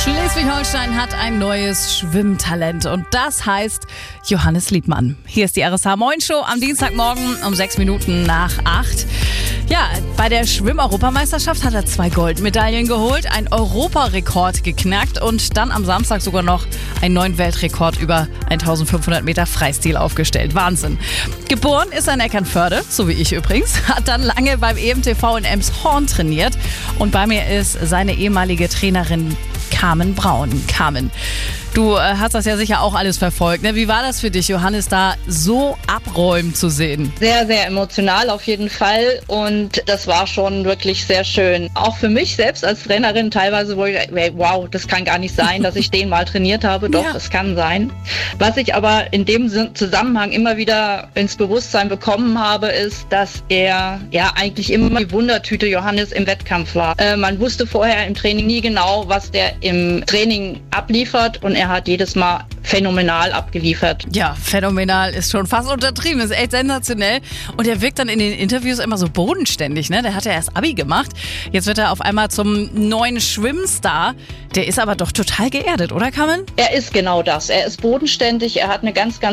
Schleswig-Holstein hat ein neues Schwimmtalent und das heißt Johannes Liebmann. Hier ist die RSH Moin Show am Dienstagmorgen um 6 Minuten nach 8. Ja, bei der Schwimm-Europameisterschaft hat er 2 Goldmedaillen geholt, einen Europarekord geknackt und dann am Samstag sogar noch einen neuen Weltrekord über 1500 Meter Freistil aufgestellt. Wahnsinn. Geboren ist er in Eckernförde, so wie ich übrigens, hat dann lange beim EMTV in Elmshorn trainiert und bei mir ist seine ehemalige Trainerin Carmen Braun. Carmen, du hast das ja sicher auch alles verfolgt, ne? Wie war das für dich, Johannes, da so abräumen zu sehen? Sehr, sehr emotional auf jeden Fall und das war schon wirklich sehr schön. Auch für mich selbst als Trainerin teilweise, wo ich, wow, das kann gar nicht sein, dass ich den mal trainiert habe. Doch, es kann sein. Was ich aber in dem Zusammenhang immer wieder ins Bewusstsein bekommen habe, ist, dass er ja eigentlich immer die Wundertüte Johannes im Wettkampf war. Man wusste vorher im Training nie genau, was der im Training abliefert und er hat jedes Mal phänomenal abgeliefert. Ja, phänomenal ist schon fast untertrieben, ist echt sensationell. Und er wirkt dann in den Interviews immer so bodenständig, ne? Der hat ja erst Abi gemacht. Jetzt wird er auf einmal zum neuen Schwimmstar. Der ist aber doch total geerdet, oder Carmen? Er ist genau das. Er ist bodenständig, er hat eine ganz